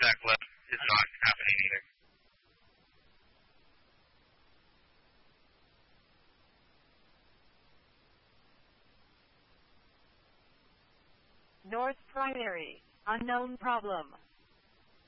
back left is not happening either. North Primary, unknown problem.